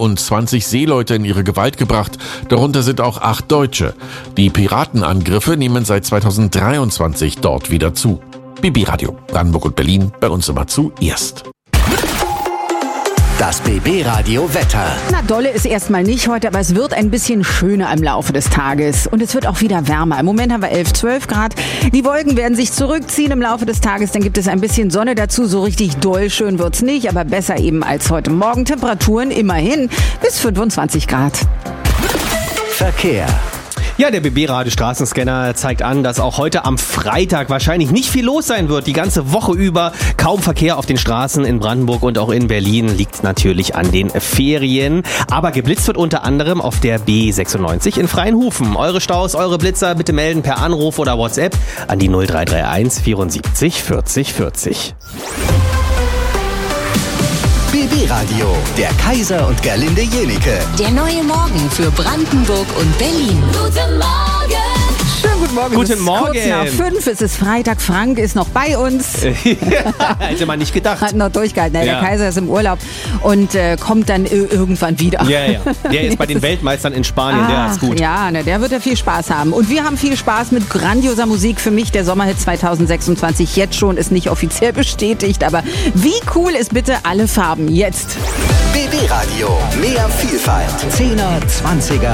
und 20 Seeleute in ihre Gewalt gebracht. Darunter sind auch 8 Deutsche. Die Piratenangriffe nehmen seit 2023 dort wieder zu. BB Radio, Brandenburg und Berlin, bei uns immer zuerst. Das BB Radio Wetter. Na, dolle ist erstmal nicht heute, aber es wird ein bisschen schöner im Laufe des Tages. Und es wird auch wieder wärmer. Im Moment haben wir 11, 12 Grad. Die Wolken werden sich zurückziehen im Laufe des Tages. Dann gibt es ein bisschen Sonne dazu. So richtig doll schön wird's nicht, aber besser eben als heute Morgen. Temperaturen immerhin bis 25 Grad. Verkehr. Ja, der BB-Radio Straßenscanner zeigt an, dass auch heute am Freitag wahrscheinlich nicht viel los sein wird. Die ganze Woche über kaum Verkehr auf den Straßen in Brandenburg und auch in Berlin, liegt natürlich an den Ferien. Aber geblitzt wird unter anderem auf der B96 in Freienhofen. Eure Staus, eure Blitzer bitte melden per Anruf oder WhatsApp an die 0331 74 40 40. BB Radio, der Kaiser und Gerlinde Jenike. Der neue Morgen für Brandenburg und Berlin. Guten Morgen! Schönen guten Morgen. Guten Es ist Morgen. Kurz nach 5, es ist Freitag. Frank ist noch bei uns. Hätte man nicht gedacht. Hat noch durchgehalten. Ja. Der Kaiser ist im Urlaub und kommt dann irgendwann wieder. Ja. Der ist bei den Weltmeistern in Spanien, der hat's gut. Ja, ne, der wird ja viel Spaß haben. Und wir haben viel Spaß mit grandioser Musik. Für mich der Sommerhit 2026 jetzt schon, ist nicht offiziell bestätigt. Aber wie cool ist bitte Alle Farben jetzt? BB Radio, mehr Vielfalt. 10er, 20er.